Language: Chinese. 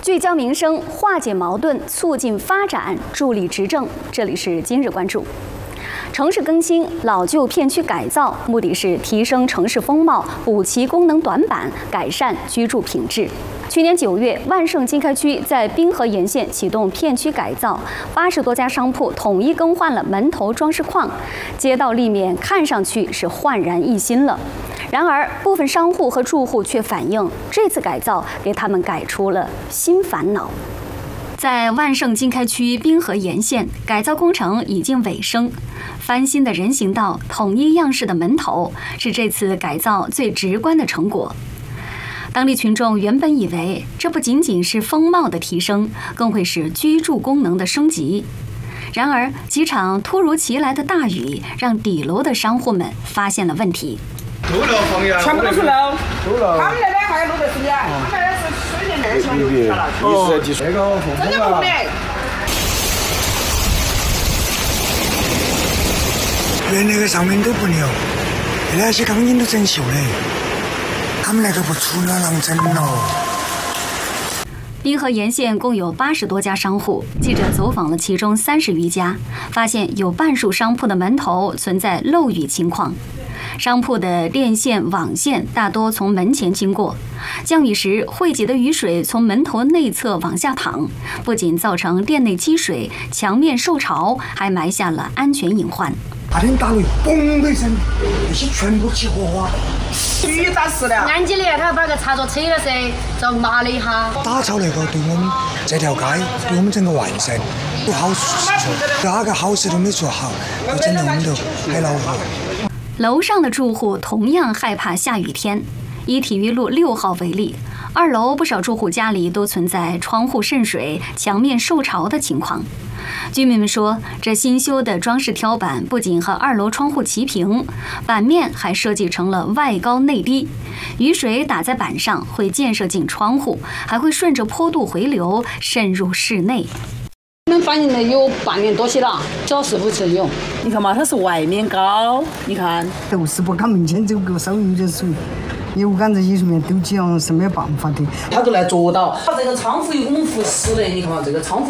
聚焦民生，化解矛盾，促进发展，助力执政。这里是今日关注。城市更新、老旧片区改造，目的是提升城市风貌，补齐功能短板，改善居住品质。去年9月，万盛经开区在滨河沿线启动片区改造，80多家商铺统一更换了门头装饰框，街道立面看上去是焕然一新了。然而，部分商户和住户却反映，这次改造给他们改出了新烦恼。在万盛经开区滨河沿线，改造工程已经尾声，翻新的人行道、统一样式的门头是这次改造最直观的成果。当地群众原本以为，这不仅仅是风貌的提升，更会是居住功能的升级。然而，几场突如其来的大雨，让底楼的商户们发现了问题。 全部都是楼，他们那边还有路在中间，他们那边是水泥面墙就下了。哦，这个真的不美。 原那个上面都不留，那些钢筋都整锈的，他们那个不出了啷整了。 滨河沿线共有80多家商户，记者走访了其中30余家，发现有半数商铺的门头存在漏雨情况。商铺的电线、网线大多从门前经过，降雨时汇集的雨水从门头内侧往下淌，不仅造成店内积水、墙面受潮，还埋下了安全隐患。 那天打雷，嘣的一声，那些全部起火花。 雨打死了。安吉丽他把个插座扯了噻，遭麻了一下。 打草那个对我们这条街，对我们整个万盛有好处，哪个好事都没做好，就整得我们都很恼火。 楼上的住户同样害怕下雨天。以体育路6号为例，2楼不少住户家里都存在窗户渗水、墙面受潮的情况。居民们说，这新修的装饰挑板不仅和2楼窗户齐平，板面还设计成了外高内低，雨水打在板上会溅射进窗户，还会顺着坡度回流渗入室内。 能反映的有半年多些了，脚是不曾用。 你看嘛，它是外面高，你看都是不敢门前走过，稍微有点水，又赶这些上面都这样是没办法的。 他都来捉到，这个窗户有我们扶死的，你看嘛，这个窗户。